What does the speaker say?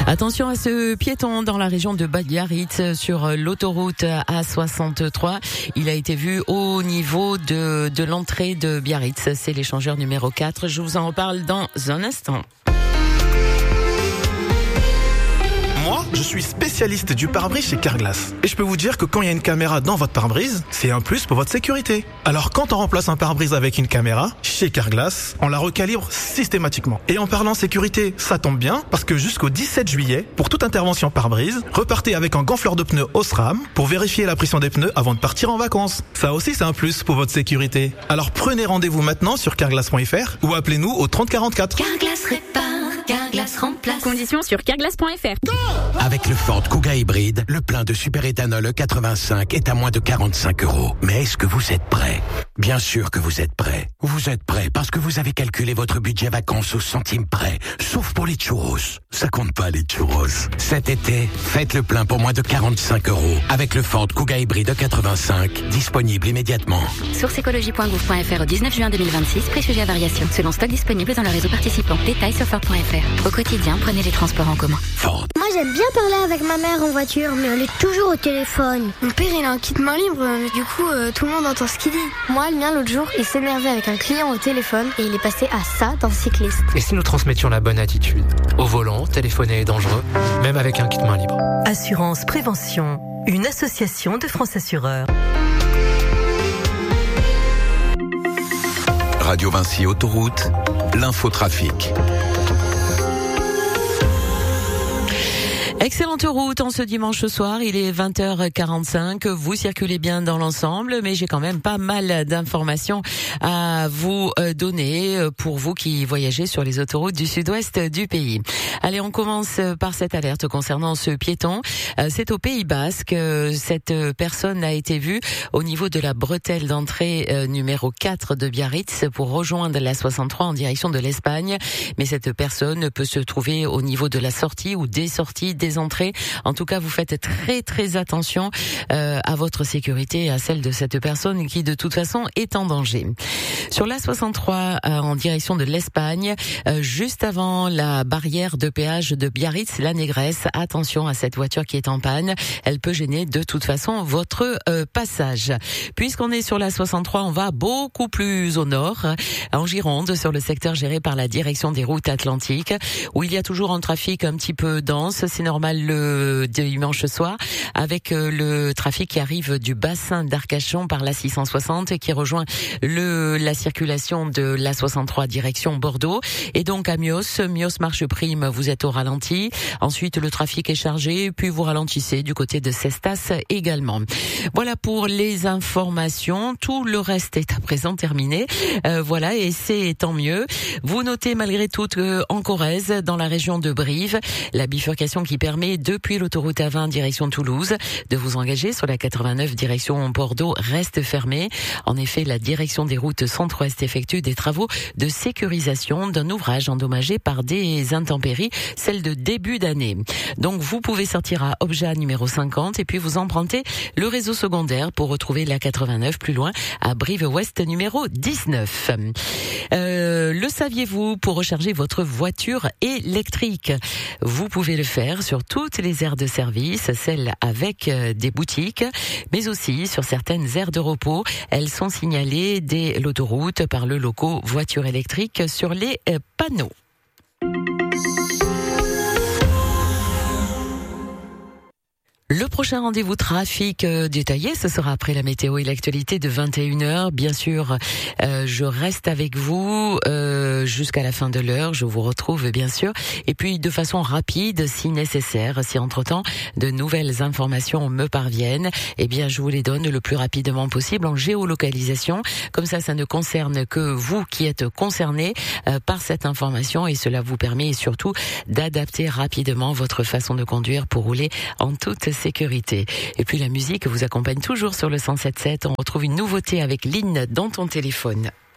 Attention à ce piéton dans la région de Bad Biarritz sur l'autoroute A63. Il a été vu au niveau de l'entrée de Biarritz. C'est l'échangeur numéro 4. Je vous en reparle dans un instant. Moi, je suis spécialiste du pare-brise chez Carglass. Et je peux vous dire que quand il y a une caméra dans votre pare-brise, c'est un plus pour votre sécurité. Alors quand on remplace un pare-brise avec une caméra, chez Carglass, on la recalibre systématiquement. Et en parlant sécurité, ça tombe bien, parce que jusqu'au 17 juillet, pour toute intervention pare-brise, repartez avec un gonfleur de pneus Osram pour vérifier la pression des pneus avant de partir en vacances. Ça aussi, c'est un plus pour votre sécurité. Alors prenez rendez-vous maintenant sur carglass.fr ou appelez-nous au 30 44. Carglass répare, Carglass remplace. Conditions sur carglass.fr. Avec le Ford Kuga hybride, le plein de superéthanol E85 est à moins de 45 €. Mais est-ce que vous êtes prêts ? Bien sûr que vous êtes prêts. Vous êtes prêts parce que vous avez calculé votre budget vacances au centime près. Sauf pour les churros. Ça compte pas les churros. Cet été, faites le plein pour moins de 45 € avec le Ford Kuga hybride E85, disponible immédiatement. Sourceécologie.gouv.fr au 19 juin 2026, prix sujet à variation. Selon stock disponible dans le réseau participant. Détails sur Ford.fr. Au quotidien, prenez les transports en commun. Ford. Moi j'aime bien parler avec ma mère en voiture, mais elle est toujours au téléphone. Mon père il a un kit main libre, mais du coup tout le monde entend ce qu'il dit. Moi le mien l'autre jour il s'énervait avec un client au téléphone et il est passé à ça dans Cycliste. Et si nous transmettions la bonne attitude ? Au volant, téléphoner est dangereux, même avec un kit main libre. Assurance Prévention, une association de France Assureurs. Radio Vinci Autoroute, l'infotrafic. Excellente route en ce dimanche soir, il est 20h45, vous circulez bien dans l'ensemble, mais j'ai quand même pas mal d'informations à vous donner pour vous qui voyagez sur les autoroutes du sud-ouest du pays. Allez, on commence par cette alerte concernant ce piéton. C'est au Pays Basque, cette personne a été vue au niveau de la bretelle d'entrée numéro 4 de Biarritz pour rejoindre la 63 en direction de l'Espagne, mais cette personne peut se trouver au niveau de la sortie ou des sorties, des entrées. En tout cas, vous faites très très attention à votre sécurité et à celle de cette personne qui de toute façon est en danger. Sur la 63 en direction de l'Espagne, juste avant la barrière de péage de Biarritz, la Négresse, attention à cette voiture qui est en panne. Elle peut gêner de toute façon votre passage. Puisqu'on est sur la 63, on va beaucoup plus au nord, en Gironde, sur le secteur géré par la direction des routes atlantiques, où il y a toujours un trafic un petit peu dense. C'est normal le dimanche soir, avec le trafic qui arrive du bassin d'Arcachon par la 660 et qui rejoint la circulation de la 63 direction Bordeaux. Et donc à Mios marche prime, vous êtes au ralenti. Ensuite le trafic est chargé, puis vous ralentissez du côté de Cestas également. Voilà pour les informations. Tout le reste est à présent terminé. Voilà, et c'est tant mieux. Vous notez malgré tout en Corrèze, dans la région de Brive, la bifurcation qui permet depuis l'autoroute A20 direction Toulouse de vous engager sur la 89 direction Bordeaux reste fermée. En effet, la direction des routes centre-ouest effectue des travaux de sécurisation d'un ouvrage endommagé par des intempéries, celle de début d'année. Donc vous pouvez sortir à Obja numéro 50 et puis vous empruntez le réseau secondaire pour retrouver la 89 plus loin à Brive-Ouest numéro 19. Le saviez-vous, pour recharger votre voiture électrique, vous pouvez le faire sur toutes les aires de service, celles avec des boutiques, mais aussi sur certaines aires de repos. Elles sont signalées dès l'autoroute par le logo voiture électrique sur les panneaux. Le prochain rendez-vous trafic détaillé, ce sera après la météo et l'actualité de 21h. Bien sûr, je reste avec vous jusqu'à la fin de l'heure. Je vous retrouve bien sûr. Et puis de façon rapide, si nécessaire, si entre-temps de nouvelles informations me parviennent, eh bien je vous les donne le plus rapidement possible en géolocalisation. Comme ça ne concerne que vous qui êtes concernés par cette information et cela vous permet surtout d'adapter rapidement votre façon de conduire pour rouler en toute sécurité. Et puis la musique vous accompagne toujours sur le 107.7. On retrouve une nouveauté avec Lynn dans ton téléphone.